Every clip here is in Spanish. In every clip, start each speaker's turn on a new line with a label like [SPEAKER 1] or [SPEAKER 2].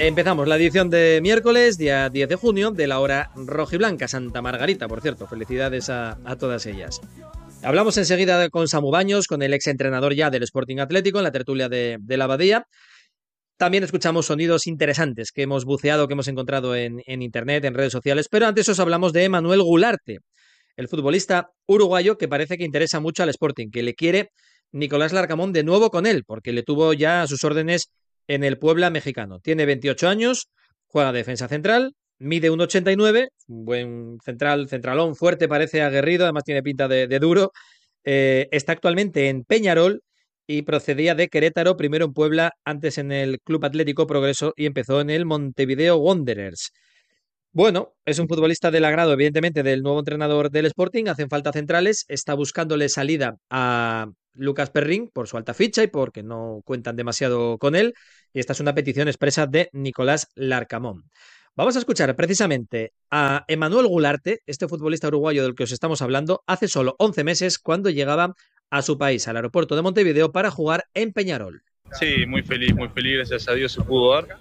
[SPEAKER 1] Empezamos la edición de miércoles, día 10 de junio, de la hora rojiblanca, Santa Margarita, por cierto. Felicidades a todas ellas. Hablamos enseguida con Samu Baños, con el exentrenador ya del Sporting Atlético, en la tertulia de la Abadía. También escuchamos sonidos interesantes que hemos buceado, que hemos encontrado en internet, en redes sociales. Pero antes os hablamos de Emmanuel Gularte, el futbolista uruguayo que parece que interesa mucho al Sporting, que le quiere Nicolás Larcamón de nuevo con él, porque le tuvo ya a sus órdenes en el Puebla mexicano. Tiene 28 años, juega defensa central, mide 1,89, un buen centralón, fuerte, parece aguerrido, además tiene pinta de duro. Está actualmente en Peñarol y procedía de Querétaro, primero en Puebla, antes en el Club Atlético Progreso y empezó en el Montevideo Wanderers. Bueno, es un futbolista del agrado, evidentemente, del nuevo entrenador del Sporting. Hacen falta centrales. Está buscándole salida a Lucas Perrín por su alta ficha y porque no cuentan demasiado con él. Y esta es una petición expresa de Nicolás Larcamón. Vamos a escuchar precisamente a Emmanuel Gularte, este futbolista uruguayo del que os estamos hablando, hace solo 11 meses cuando llegaba a su país, al aeropuerto de Montevideo, para jugar en Peñarol.
[SPEAKER 2] Sí, muy feliz, gracias a Dios se pudo dar.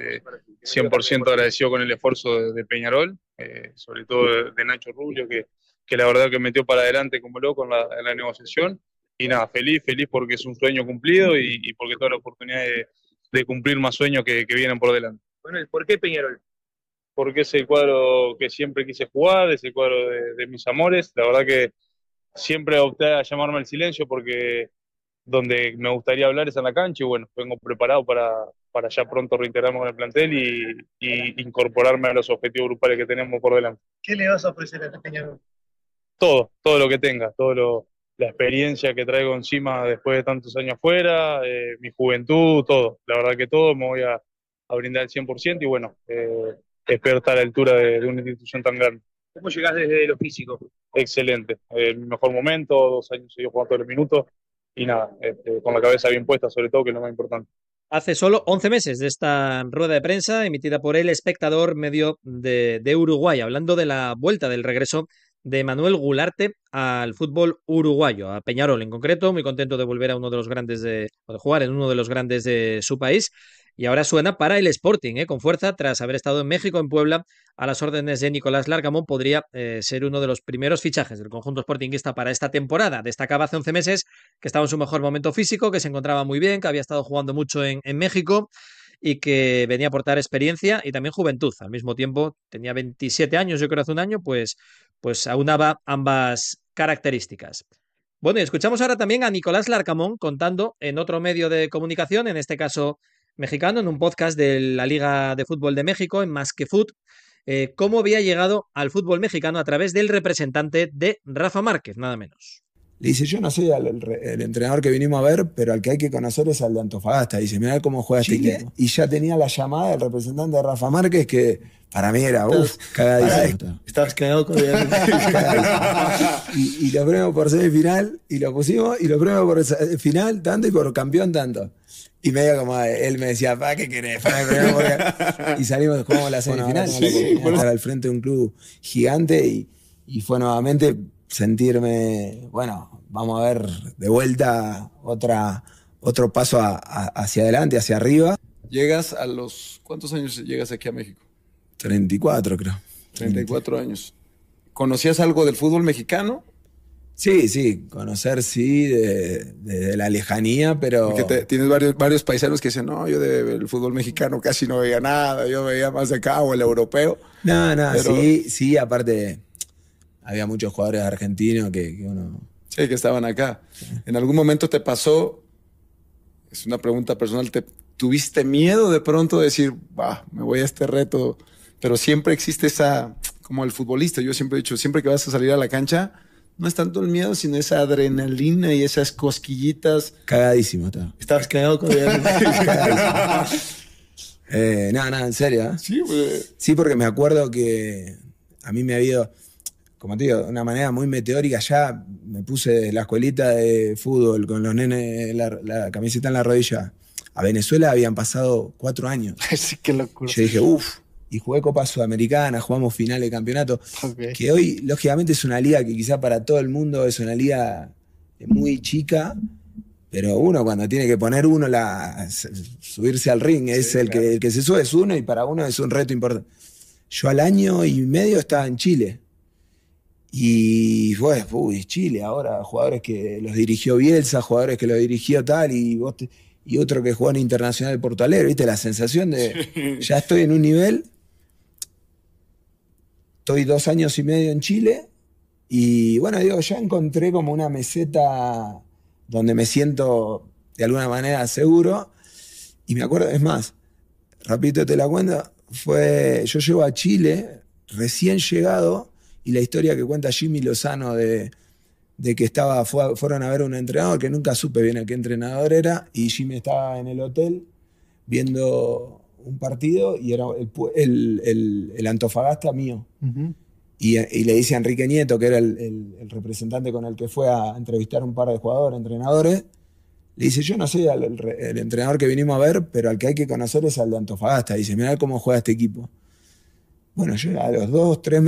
[SPEAKER 2] 100% agradecido con el esfuerzo de Peñarol, sobre todo de Nacho Rubio, que la verdad que metió para adelante como loco en la negociación. Y nada, feliz porque es un sueño cumplido y porque toda la oportunidad de cumplir más sueños que vienen por delante.
[SPEAKER 3] Bueno, ¿por qué Peñarol?
[SPEAKER 2] Porque es el cuadro que siempre quise jugar, es el cuadro de mis amores. La verdad que siempre opté a llamarme al silencio porque donde me gustaría hablar es en la cancha y bueno, vengo preparado para ya pronto reintegrarme con el plantel y incorporarme a los objetivos grupales que tenemos por delante.
[SPEAKER 3] ¿Qué le vas a ofrecer a este Peñarol?
[SPEAKER 2] Todo lo que tenga, la experiencia que traigo encima después de tantos años fuera, mi juventud, todo. La verdad que todo me voy a brindar el 100% y bueno, espero estar a la altura de una institución tan grande.
[SPEAKER 3] ¿Cómo llegás desde lo físico?
[SPEAKER 2] Excelente, mi mejor momento, 2 años seguidos jugando todos los minutos y nada, con la cabeza bien puesta sobre todo, que es lo más importante.
[SPEAKER 1] Hace solo 11 meses de esta rueda de prensa emitida por El Espectador, medio de Uruguay, hablando de la vuelta del regreso de Emmanuel Gularte al fútbol uruguayo, a Peñarol en concreto, muy contento de volver a uno de los grandes de jugar en uno de los grandes de su país. Y ahora suena para el Sporting, con fuerza, tras haber estado en México, en Puebla, a las órdenes de Nicolás Larcamón, podría ser uno de los primeros fichajes del conjunto sportinguista para esta temporada. Destacaba hace 11 meses que estaba en su mejor momento físico, que se encontraba muy bien, que había estado jugando mucho en México y que venía a aportar experiencia y también juventud. Al mismo tiempo, tenía 27 años, yo creo hace un año, pues aunaba ambas características. Bueno, y escuchamos ahora también a Nicolás Larcamón contando en otro medio de comunicación, en este caso mexicano, en un podcast de la Liga de Fútbol de México, en Más que Fut, cómo había llegado al fútbol mexicano a través del representante de Rafa Márquez, nada menos.
[SPEAKER 4] Le dice, yo no soy el entrenador que vinimos a ver, pero al que hay que conocer es al de Antofagasta. Dice, mirá cómo juega este equipo. Y ya tenía la llamada del representante de Rafa Márquez, que para mí era, cagadísimo.
[SPEAKER 3] Estabas cagado con
[SPEAKER 4] y lo premio por semifinal, y lo pusimos, y lo premio por final tanto y por campeón tanto. Y medio como él me decía, ¿qué querés? Y salimos, jugamos la semifinal. Estar al frente de un club gigante y fue nuevamente sentirme, bueno, vamos a ver de vuelta otro paso hacia adelante, hacia arriba.
[SPEAKER 5] ¿Llegas a los... ¿Cuántos años llegas aquí a México?
[SPEAKER 4] 34, creo.
[SPEAKER 5] 34 años. ¿Conocías algo del fútbol mexicano?
[SPEAKER 4] Sí, conocer sí, de la lejanía, pero...
[SPEAKER 5] Porque tienes varios paisanos que dicen, no, yo del fútbol mexicano casi no veía nada, yo veía más de acá o el europeo.
[SPEAKER 4] No, pero... sí, aparte había muchos jugadores argentinos que uno...
[SPEAKER 5] Sí, que estaban acá. Sí. ¿En algún momento te pasó, es una pregunta personal, tuviste miedo de pronto de decir, me voy a este reto? Pero siempre existe esa, como el futbolista, yo siempre he dicho, siempre que vas a salir a la cancha, no es tanto el miedo, sino esa adrenalina y esas cosquillitas.
[SPEAKER 4] Cagadísimo estaba.
[SPEAKER 3] ¿Estabas cagado con
[SPEAKER 4] No, en serio.
[SPEAKER 5] Sí, pues.
[SPEAKER 4] Sí, porque me acuerdo que a mí me había ido, como te digo, de una manera muy meteórica. Ya me puse la escuelita de fútbol con los nenes, la camiseta en la rodilla. A Venezuela habían pasado 4 años.
[SPEAKER 3] Sí, qué locura.
[SPEAKER 4] Yo dije, y jugué Copa Sudamericana, jugamos finales de campeonato, que hoy, lógicamente, es una liga que quizá para todo el mundo es una liga muy chica, Pero uno cuando tiene que poner subirse al ring, es
[SPEAKER 5] Sí,
[SPEAKER 4] el que se sube es uno y para uno es un reto importante. Yo al año y medio estaba en Chile. Y pues, Chile ahora, jugadores que los dirigió Bielsa, jugadores que los dirigió tal, y otro que jugó en Internacional de Porto Alegre, ¿viste? La sensación de, ya estoy en un nivel, estoy 2 años y medio en Chile, y bueno, digo, ya encontré como una meseta donde me siento de alguna manera seguro, y me acuerdo, es más, rapidito te la cuento, yo llego a Chile, recién llegado, y la historia que cuenta Jimmy Lozano de que fueron a ver a un entrenador, que nunca supe bien a qué entrenador era, y Jimmy estaba en el hotel viendo un partido y era el Antofagasta mío.
[SPEAKER 5] Uh-huh.
[SPEAKER 4] Y le dice a Enrique Nieto, que era el representante con el que fue a entrevistar un par de jugadores, entrenadores, le dice, yo no soy el entrenador que vinimos a ver, pero al que hay que conocer es al de Antofagasta. Dice, mirá cómo juega este equipo. Bueno, yo a los 2, 3